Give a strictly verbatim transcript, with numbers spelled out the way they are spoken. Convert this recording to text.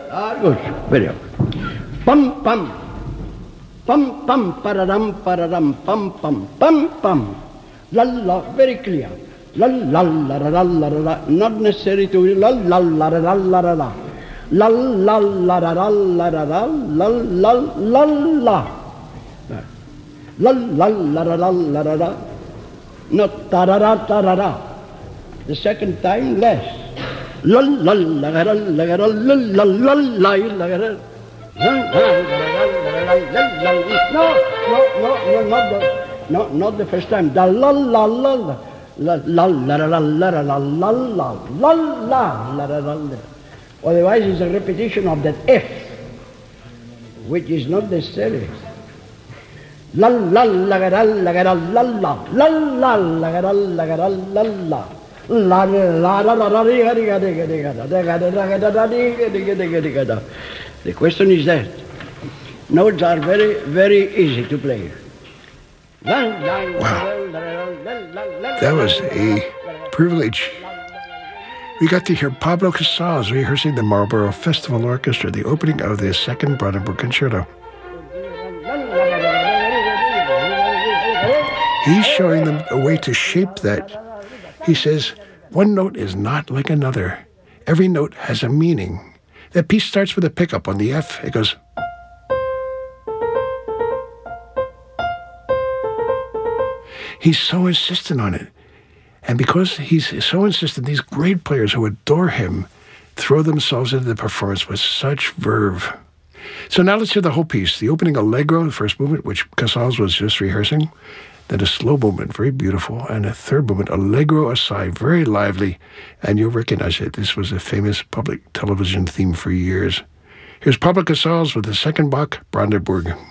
Ah, good. Very good. Pum, pum. Pum, pum, pararam, pararam, pum, pum, pum, pum. La, la, very clear. La, la, la, la, la, la, la. Not necessary to la, la, la, la, la, la, la. La, la, la, la, la, la, la, la, la, la, la, la. La, la, la, la, la, la, la, la. Not ta-ra-ra, ta-ra-ra. The second time, less. La, la, la, la, la, la, la, la, la, la, la, la. No, no, no, no, not the, no, not the first time. The la la la la la la la la la la la la la la la la la la. Otherwise, it's a repetition of that F, which is not necessary. La la la la la la la la la la la la la la la la. La la la la la. The question is that notes are very, very easy to play. Wow. That was a privilege. We got to hear Pablo Casals rehearsing the Marlborough Festival Orchestra, the opening of the Second Brandenburg Concerto. He's showing them a way to shape that. He says, one note is not like another. Every note has a meaning. That piece starts with a pickup on the F. It goes. He's so insistent on it. And because he's so insistent, these great players who adore him throw themselves into the performance with such verve. So now let's hear the whole piece. The opening allegro, the first movement, which Casals was just rehearsing. Then a slow movement, very beautiful. And a third movement, allegro assai, very lively. And you'll recognize it. This was a famous public television theme for years. Here's Pablo Casals with the second Bach, Brandenburg.